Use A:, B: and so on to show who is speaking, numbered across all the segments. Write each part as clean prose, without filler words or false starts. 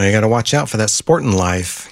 A: Well, you got to watch out for that sporting life.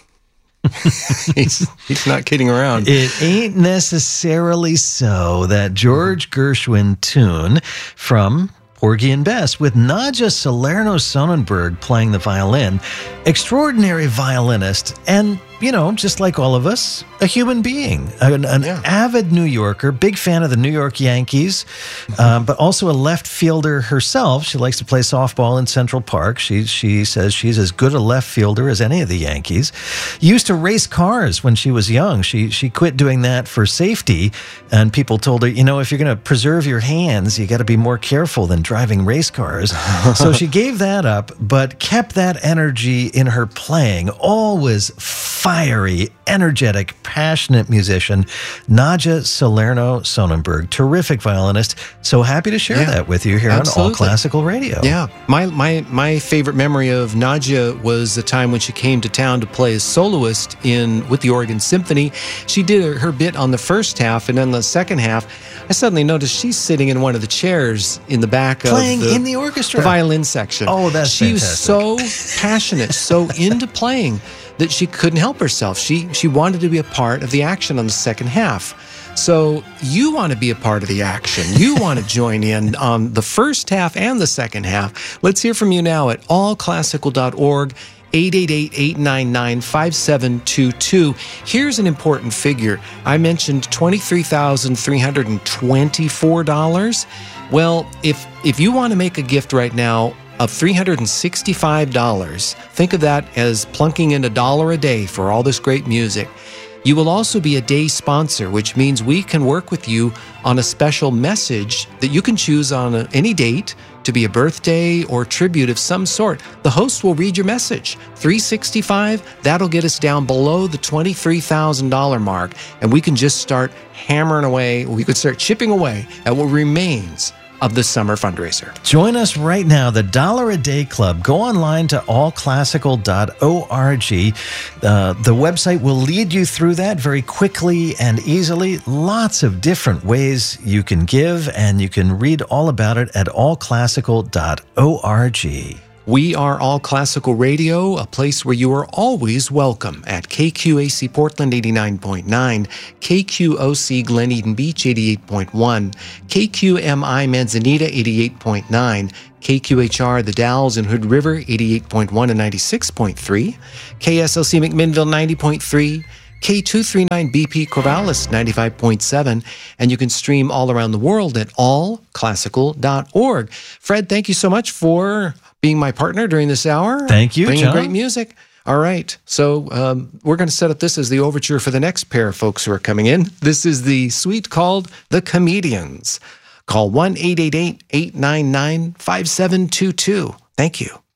A: he's not kidding around.
B: It ain't necessarily so. That George Gershwin tune from Porgy and Bess with Nadja Salerno-Sonnenberg playing the violin. Extraordinary violinist and, you know, just like all of us, a human being, an avid New Yorker, big fan of the New York Yankees, but also a left fielder herself. She likes to play softball in Central Park. She says she's as good a left fielder as any of the Yankees. Used to race cars when she was young. She quit doing that for safety, and people told her, you know, if you're going to preserve your hands, you got to be more careful than driving race cars. So she gave that up, but kept that energy in her playing. Always fiery, energetic, passionate musician, Nadja Salerno-Sonnenberg, terrific violinist. So happy to share that with you here on All Classical Radio.
A: Yeah, my favorite memory of Nadja was the time when she came to town to play as soloist with the Oregon Symphony. She did her bit on the first half, and then the second half, I suddenly noticed she's sitting in one of the chairs in the back
B: playing
A: of
B: in the orchestra,
A: the violin section.
B: Oh, that's
A: she
B: fantastic.
A: was so passionate, so into playing that she couldn't help herself. She wanted to be a part of the action on the second half. So you want to be a part of the action. You want to join in on the first half and the second half. Let's hear from you now at allclassical.org, 888-899-5722. Here's an important figure. I mentioned $23,324. Well, if you want to make a gift right now of $365, think of that as plunking in $1 a day for all this great music. You will also be a day sponsor, which means we can work with you on a special message that you can choose on any date to be a birthday or tribute of some sort. The host will read your message. $365, that'll get us down below the $23,000 mark, and we can just start hammering away. We could start chipping away at what remains of the summer fundraiser.
B: Join us right now, the $1 a Day Club. Go online to allclassical.org. The website will lead you through that very quickly and easily. Lots of different ways you can give, and you can read all about it at allclassical.org.
A: We are All Classical Radio, a place where you are always welcome at KQAC Portland 89.9, KQOC Glen Eden Beach 88.1, KQMI Manzanita 88.9, KQHR The Dalles in Hood River 88.1 and 96.3, KSLC McMinnville 90.3, K239 BP Corvallis 95.7, and you can stream all around the world at allclassical.org. Fred, thank you so much for being my partner during this hour.
B: Thank you,
A: bringing
B: John.
A: Great music. All right, so we're going to set up this as the overture for the next pair of folks who are coming in. This is the suite called The Comedians. Call 1-888-899-5722. Thank you.